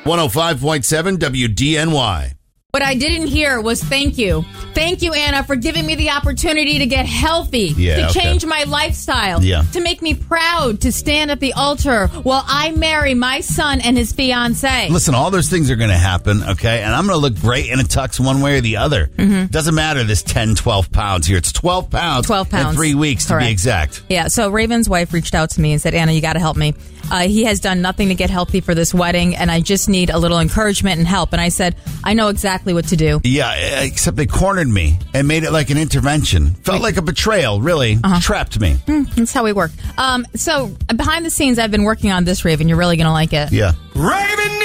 105.7 WDNY. What I didn't hear was thank you. Thank you, Anna, for giving me the opportunity to get healthy, to change my lifestyle, to make me proud to stand at the altar while I marry my son and his fiancée. Listen, all those things are going to happen, okay? And I'm going to look great in a tux one way or the other. Doesn't matter this 10, 12 pounds here. It's 12 pounds. 12 pounds. In 3 weeks, Correct. to be exact. Yeah, so Raven's wife reached out to me and said, Anna, you got to help me. He has done nothing to get healthy for this wedding, and I just need a little encouragement and help. And I said, I know exactly what to do. Yeah, except they cornered me and made it like an intervention. Felt like a betrayal, really. Trapped me. That's how we work. So behind the scenes, I've been working on this, Raven. You're really going to like it. Yeah. Raven